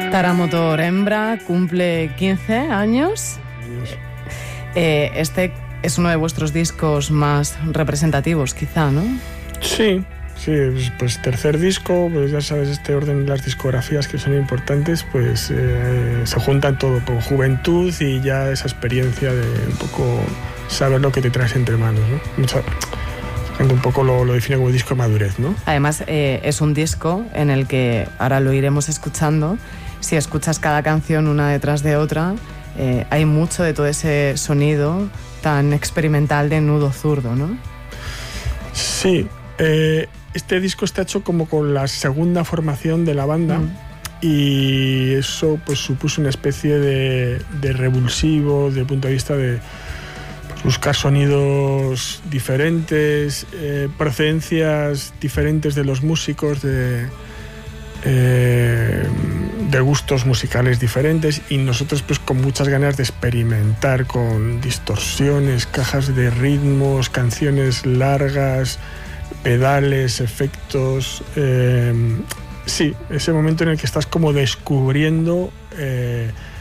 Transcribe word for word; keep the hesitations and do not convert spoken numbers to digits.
Tara Motor Hembra cumple quince años. Eh, este es uno de vuestros discos más representativos, quizá, ¿no? Sí, sí, pues, pues tercer disco, pues ya sabes, este orden de las discografías que son importantes, pues eh, se juntan todo, con juventud y ya esa experiencia de un poco saber lo que te traes entre manos, ¿no? Mucha, un poco lo, lo define como disco de madurez, ¿no? Además, eh, es un disco en el que, ahora lo iremos escuchando, si escuchas cada canción una detrás de otra, eh, hay mucho de todo ese sonido tan experimental de Nudo Zurdo, ¿no? Sí, eh, este disco está hecho como con la segunda formación de la banda, mm. y eso pues supuso una especie de, de revulsivo desde el punto de vista de buscar sonidos diferentes, eh, procedencias diferentes de los músicos, de, eh, de gustos musicales diferentes, y nosotros pues con muchas ganas de experimentar con distorsiones, cajas de ritmos, canciones largas, pedales, efectos. Eh, sí, ese momento en el que estás como descubriendo eh,